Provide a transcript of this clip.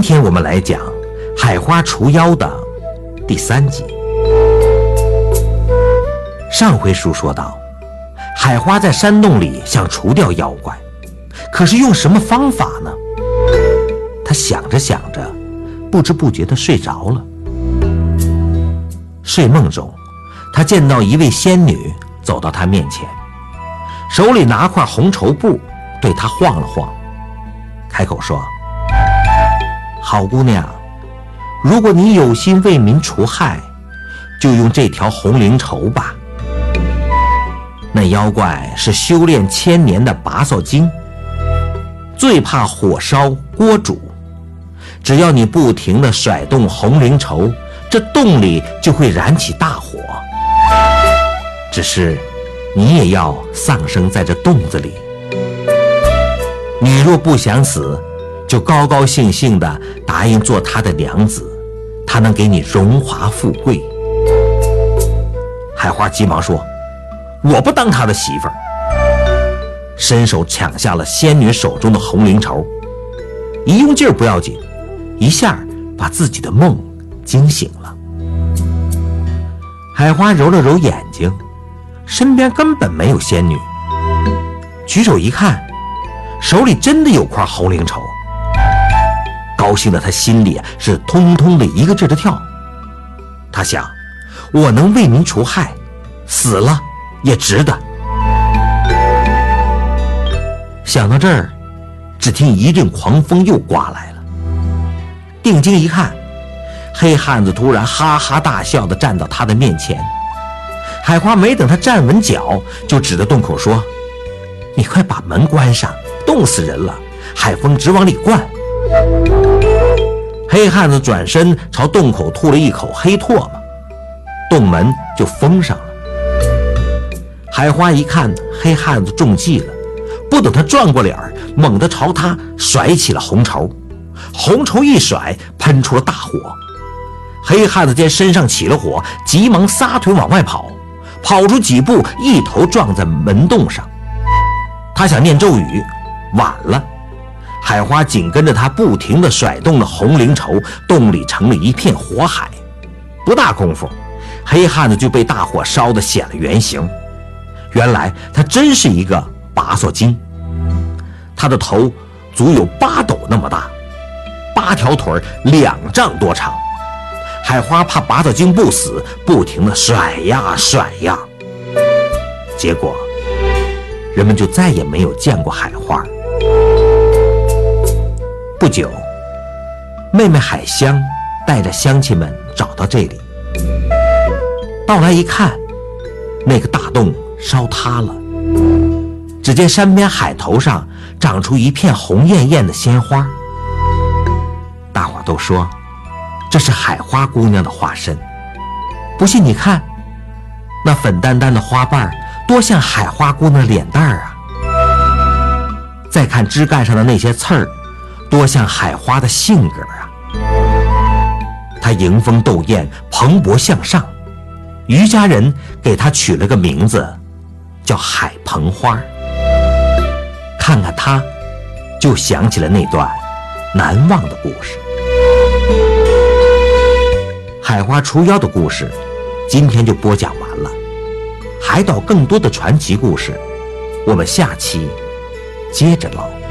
天我们来讲海花除妖的第3集。上回书说到，海花在山洞里想除掉妖怪，可是用什么方法呢？他想着想着，不知不觉地睡着了。睡梦中，他见到一位仙女走到他面前，手里拿块红绸布对他晃了晃，开口说：好姑娘，如果你有心为民除害，就用这条红绫绸吧。那妖怪是修炼1000年的拔扫精，最怕火烧锅煮，只要你不停地甩动红绫绸，这洞里就会燃起大火。只是你也要丧生在这洞子里。你若不想死，就高高兴兴地答应做他的娘子，他能给你荣华富贵。海花急忙说：我不当他的媳妇儿。伸手抢下了仙女手中的红绫绸，一用劲儿不要紧，一下把自己的梦惊醒了。海花揉了揉眼睛，身边根本没有仙女，举手一看，手里真的有块红绫绸。高兴的他心里是通通的一个劲儿的跳。他想，我能为民除害，死了也值得。想到这儿，只听一阵狂风又刮来了。定睛一看，黑汉子突然哈哈大笑地站到他的面前。海花没等他站稳脚，就指着洞口说：你快把门关上，冻死人了，海风直往里灌。黑汉子转身朝洞口吐了一口黑唾沫，洞门就封上了。海花一看黑汉子中计了，不等他转过脸，猛地朝他甩起了红绸。红绸一甩，喷出了大火。黑汉子见身上起了火，急忙撒腿往外跑，跑出几步，一头撞在门洞上。他想念咒语，晚了。海花紧跟着他不停地甩动了红绫绸，洞里成了一片火海。不大功夫，黑汉子就被大火烧得显了原形。原来他真是一个拔扫精，他的头足有8斗那么大，8条腿2丈多长。海花怕拔扫精不死，不停地甩呀甩呀，结果人们就再也没有见过海花。不久，妹妹海香带着乡亲们找到这里，到来一看，那个大洞烧塌了，只见山边海头上长出一片红艳艳的鲜花。大伙都说这是海花姑娘的化身。不信你看，那粉淡淡的花瓣多像海花姑娘的脸蛋啊！再看枝干上的那些刺儿，多像海花的性格啊！她迎风斗艳，蓬勃向上，渔家人给她取了个名字，叫海蓬花。看看她，就想起了那段难忘的故事。海花除妖的故事今天就播讲完了。海岛更多的传奇故事，我们下期接着唠。